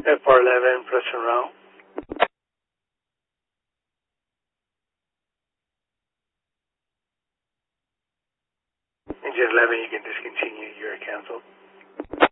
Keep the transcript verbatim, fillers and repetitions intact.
F R eleven, press and route. Engine eleven, you can discontinue your cancel.